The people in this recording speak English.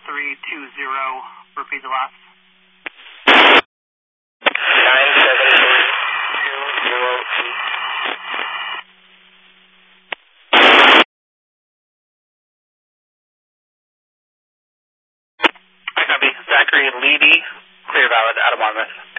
Repeat the last. 973-202. I copy. Zachary Levy, Clear Valid, out of Monmouth.